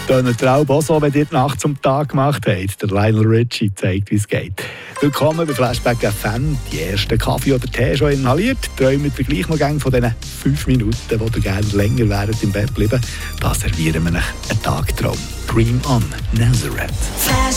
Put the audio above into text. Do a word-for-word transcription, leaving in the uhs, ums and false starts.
Tönt der Traum auch so, wenn ihr die Nacht zum Tag gemacht habt? Der Lionel Richie zeigt, wie es geht. Willkommen bei Flashback F M. Die ersten Kaffee oder Tee schon inhaliert. Träumt ihr gleich noch gerne von diesen fünf Minuten, wo ihr gerne länger wäret im Bett bleiben. Da servieren wir euch einen Tagtraum. Dream on, Nazareth.